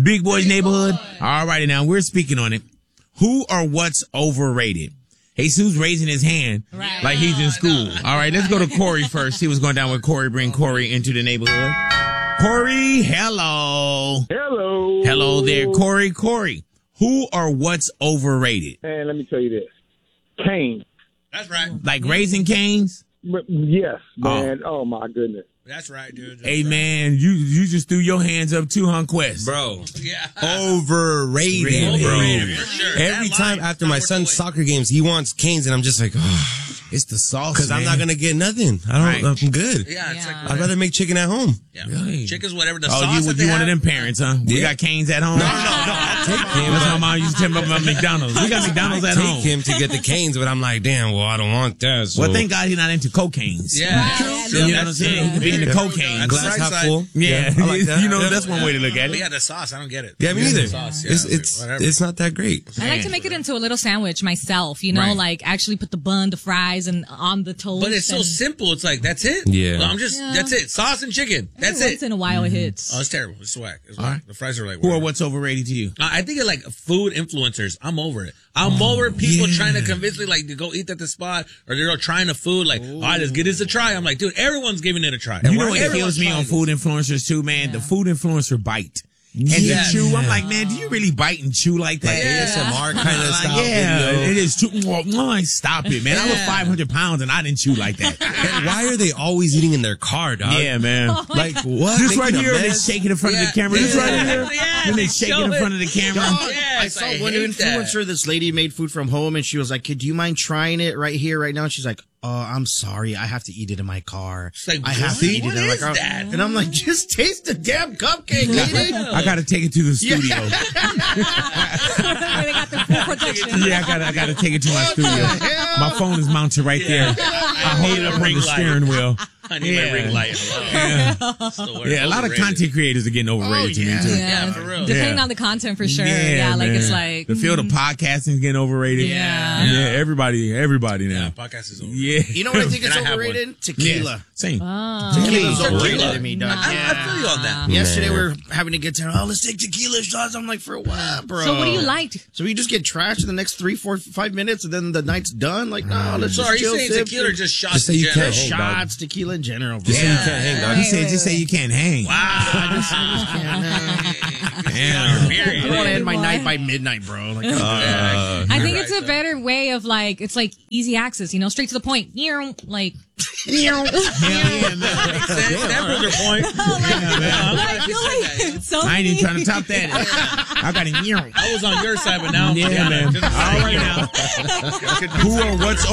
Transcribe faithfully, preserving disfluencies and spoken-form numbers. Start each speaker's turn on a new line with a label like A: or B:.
A: Big Boy's Neighborhood. All righty, now we're speaking on it. Who or what's overrated? Jesus raising his hand right. like he's in school. All right, let's go to Corey first. See what's going down with Corey. Bring Corey into the neighborhood. Corey, hello.
B: Hello.
A: Hello there, Corey. Corey, who or what's overrated?
B: Man, let me tell you this. Canes.
C: That's right.
A: Like Raising Canes?
B: Yes, man. Oh, oh my goodness.
C: That's right, dude. That's
A: hey,
C: right.
A: man, you you just threw your hands up too, huh, Quest?
D: Bro.
C: Yeah.
D: Overrated.
C: Really?
D: Overrated.
C: For sure.
D: Every
C: That
D: time
C: line,
D: after my son's soccer games, he wants Canes, and I'm just like, oh.
A: It's the sauce,
D: because I'm not gonna get nothing. I don't.
A: Right.
D: I'm good.
C: Yeah, it's
E: Yeah.
C: like
D: I'd rather make chicken at home.
C: yeah.
A: Really?
C: Chicken's whatever the
A: Oh,
C: sauce
A: you
C: that
A: you
C: they
A: one of
C: have.
A: them parents, huh? We
D: Yeah.
A: got Canes at home.
D: No, no, no. I'll take him.
A: That's
D: but
A: how mom used to tell me about McDonald's. We got McDonald's
D: I
A: at
D: take
A: home.
D: him to get the Canes, but I'm like, damn. Well, I don't want that. So.
A: Well, thank God he's not into cocaines.
C: Yeah.
E: Right.
C: True.
A: You know what I'm saying? He could be into cocaine.
C: That's
D: Glass
C: right
D: half
C: side.
D: full.
A: Yeah,
D: I like that.
A: you know
D: Yeah.
A: that's one way to look at
C: But
A: it.
C: yeah, the sauce, I don't get it.
D: Yeah, me
C: Yeah,
D: neither.
C: the sauce, yeah,
D: it's
C: okay,
D: it's
C: whatever.
D: it's not that great.
E: I like to make it into a little sandwich myself, you know,
A: Right.
E: like actually put the bun, the fries, and on the toast.
C: But it's so
E: and
C: simple. It's like, that's it?
D: Yeah.
C: Well, I'm just,
E: Yeah.
C: that's it. Sauce and chicken. That's
E: Once
C: it.
E: in a while it hits.
C: Oh, it's terrible. It's whack. It's
A: All
C: whack.
A: right.
C: The fries are like,
A: Who or
C: whatever.
A: what's overrated to you?
C: I think of like food influencers. I'm over it. I'm over people
A: yeah.
C: trying to convince me like to go eat at the spot or they're trying a food like, all right, let's give this a try. I'm like, dude, everyone's giving it a try.
A: You know what
C: Everyone's
A: kills me
C: trying
A: on
C: it.
A: food influencers too, man? The food influencer bite. And
C: Yes.
A: the chew, I'm like, man, do you really bite and chew like that?
D: Like A S M R kind of
A: Like,
D: style
A: yeah,
D: video.
A: it is. Chew. No, stop it, man. I was five hundred pounds and I didn't chew like that.
D: And why are they always eating in their car, dog?
A: Yeah, man.
D: Like what?
A: Just right
D: Making a
A: here, they
D: mess?
A: shake it in front of
C: Yeah.
A: the camera. Just right
C: Yeah.
A: here.
C: Yeah.
A: Then they shake it in
C: Show
A: front
C: it.
A: of the camera.
C: Yes,
F: I saw
C: I
F: one
C: hate
F: influencer,
C: that.
F: this lady made food from home, and she was like, "Kid, do you mind trying it right here, right now?" And she's like, "Oh, I'm sorry. I have to eat it in my car.
C: It's like,
F: I have
C: what?
F: to eat
C: What
F: it in my
C: is
F: car."
C: that?
F: And I'm like, just taste the damn cupcake, lady.
A: I gotta take it to the studio.
E: Where they got the full protection.
A: Yeah, I gotta, I gotta take it to my studio. My phone is mounted right there. I hold it up on
C: ring
A: the
C: light.
A: steering wheel.
C: I need
A: Yeah.
C: my ring light. Hello.
A: Yeah,
C: It's the worst.
A: yeah. A lot of
C: Overrated.
A: content creators are getting overrated to me too.
C: Yeah, for real.
E: Depending
A: Yeah.
E: on the content, for sure. Yeah, like
A: man.
E: it's like
A: the field of podcasting is getting overrated.
E: Yeah.
A: yeah. Everybody, everybody
C: Yeah,
A: now.
C: podcast is over.
A: Yeah,
F: You know what I think is
C: And I have
F: overrated?
A: Yeah.
F: Tequila.
A: Same.
F: Tequila's
C: Tequila.
F: overrated to me, dog.
C: I, I feel you on that.
F: Yesterday we were having to get to, oh, let's take tequila shots. I'm like, for what, bro?
E: So what do you like?
F: So we just get trashed in the next three, four, five minutes, and then the night's done. Like, no, let's
C: So
F: just
C: are you
F: chill,
C: saying
F: sip,
C: tequila or just shots?
D: Just say
C: in
D: you
C: general?
D: can't hang, dog.
F: shots, tequila in general. Bro.
D: Just say you can't hang, dog.
A: He said, just say you can't hang. Damn.
F: I don't want to end my night by midnight, bro. Like,
E: I think
C: You're
E: it's
C: right,
E: a better way of like it's like easy access, you know, straight to the point. Like
A: Hell yeah, man.
C: That was your point.
E: I feel like so
A: I ain't even
E: many-
A: trying to top that. I got a year.
C: I was on your side, but now,
A: Yeah, man.
C: just-
A: All right now. Who or what's